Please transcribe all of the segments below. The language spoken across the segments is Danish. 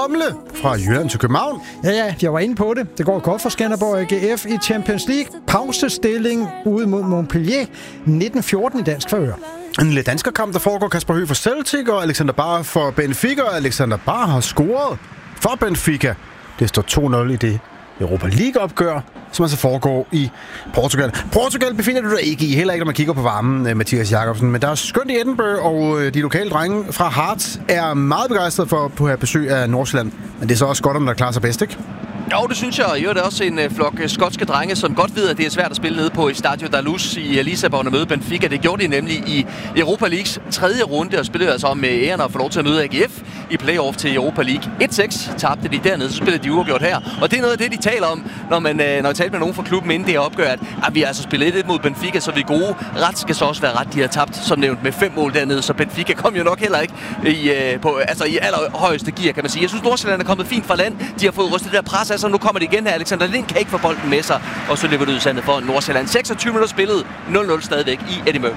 Bomle fra Jylland til København. Ja, jeg var inde på det. Det går godt for Skanderborg AGF i Champions League. Pausestilling ude mod Montpellier. 1914 i dansk favør. En lidt danskerkamp, der foregår. Kasper Høgh for Celtic og Alexander Bahr for Benfica. Alexander Bahr har scoret for Benfica. Det står 2-0 i det Europa League-opgør, som altså foregår i Portugal. Portugal befinder du dig ikke i, heller ikke når man kigger på varmen, Mathias Jakobsen. Men der er skønt i Edinburgh, og de lokale drenge fra Hearts er meget begejstrede for at have besøg af Nordsjælland. Men det er så også godt, om der klarer sig bedst, ikke? Jo, det synes jeg. Jo, det er også en flok skotske drenge, som godt ved, at det er svært at spille nede på Estadio da Luz i Lissabon og møde Benfica. Det gjorde de nemlig i Europa Leagues 3. runde, og spillede altså med æren at få lov til at møde AGF i playoff til Europa League. 1-6 tabte de dernede, så spillede de uafgjort her. Og det er noget af det, de taler om, når jeg taler med nogen fra klubben inden det her opgør, at vi har altså spillet 1 mod Benfica, så vi er gode. Ret skal så også være ret. De har tabt, som nævnt, med 5 mål dernede, så Benfica kom jo nok heller ikke i allerhøjeste gear, kan man sige. Jeg synes, Nordsjælland er kommet fint fra land. De har fået rystet det der pres, altså nu kommer det igen her. Alexander Lind kan ikke få bolden med sig, og så løber det ud sandet for Nordsjælland. 26 minutter spillet, 0-0 stadigvæk i Edinburgh.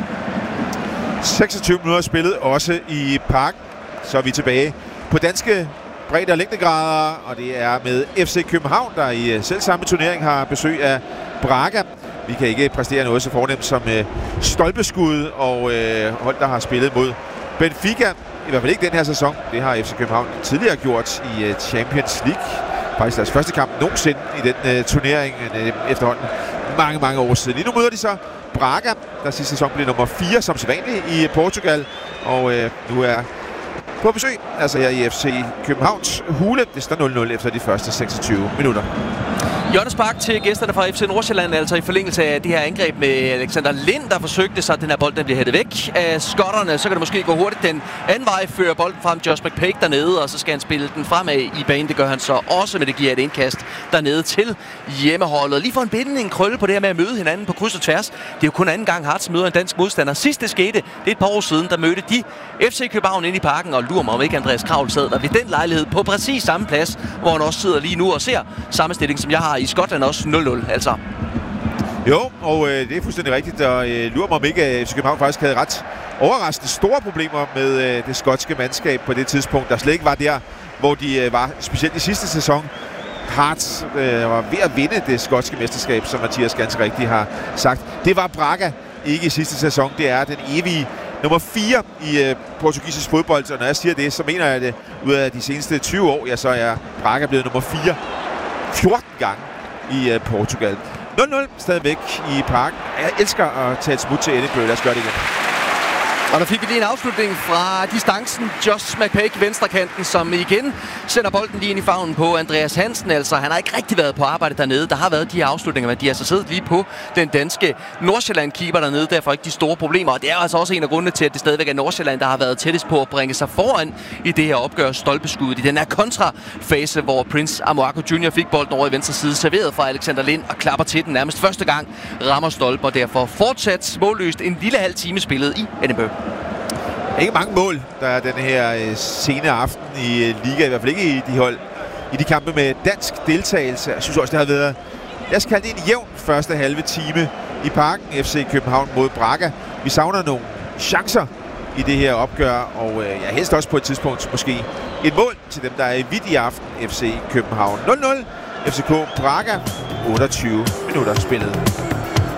26 minutter spillet også i Parken. Så er vi tilbage på danske bredde- og længdegrader, og det er med FC København, der i selv samme turnering har besøg af Braga. Vi kan ikke præstere noget så fornemt som stolpeskud og hold, der har spillet mod Benfica. I hvert fald ikke den her sæson. Det har FC København tidligere gjort i Champions League. Faktisk deres første kamp nogensinde i den turnering efterhånden mange år siden. Lige nu møder de så Braga, der sidste sæson blev nummer 4 som sædvanligt i Portugal. Og nu er på besøg, altså her i FC Københavns hule. Det står 0-0 efter de første 26 minutter. Hjørnespark til gæsterne fra FC Nordsjælland, altså i forlængelse af det her angreb med Alexander Lind, der forsøgte sig, at den her bold den bliver hættet væk af skotterne. Så kan det måske gå hurtigt den anden vej, fører bolden frem Josh McPake dernede, og så skal han spille den fremad i banen. Det gør han så også, men det giver et indkast dernede til hjemmeholdet. Lige for en bindende krølle på det her med at møde hinanden på kryds og tværs. Det er jo kun anden gang Hearts møder en dansk modstander. Sidst det skete, det er et par år siden, der mødte de FC København ind i Parken, og lurer mig om ikke Andreas Kravl sad der ved den lejlighed på præcis samme plads, hvor han også sidder lige nu og ser samme stilling, som jeg har i Skotland, også 0-0, altså. Jo, og det er fuldstændig rigtigt, og lurer mig om ikke, FC København faktisk havde ret overraskende store problemer med det skotske mandskab på det tidspunkt, der slet ikke var der, hvor de var, specielt i sidste sæson. Hearts var ved at vinde det skotske mesterskab, som Mathias ganske rigtigt har sagt. Det var Braga ikke i sidste sæson, det er den evige nummer 4 i portugisisk fodbold, og når jeg siger det, så mener jeg det ud af de seneste 20 år, ja, så er Braga blevet nummer 4 14 gange i Portugal. 0-0 stadigvæk i Parken. Jeg elsker at tage et smut til Edinburgh. Lad os gøre det igen. Og der fik vi lige en afslutning fra distancen. Josh McPake, venstrekanten, som igen sender bolden lige ind i favnen på Andreas Hansen. Altså, han har ikke rigtig været på arbejde dernede. Der har været de her afslutninger, men de har altså siddet lige på den danske Nordsjælland-keeper dernede. Derfor ikke de store problemer. Og det er altså også en af grundene til, at det stadigvæk er Nordsjælland, der har været tættest på at bringe sig foran i det her opgør stolpeskuddet. I den her kontrafase, hvor Prince Amoako Jr. fik bolden over i venstre side, serveret fra Alexander Lind og klapper til den nærmest første gang. Rammer stolper, derfor fortsat målløst en lille halv time spillet i Edinburgh. Ikke mange mål, der er den her sene aften i liga, i hvert fald ikke i de hold, i de kampe med dansk deltagelse. Jeg synes også, det har været, lad os kalde det en jævn første halve time i Parken, FC København mod Braga. Vi savner nogle chancer i det her opgør, og ja, helst også på et tidspunkt måske et mål til dem, der er i vidt i aften, FC København. 0-0, FCK Braga, 28 minutter spillet.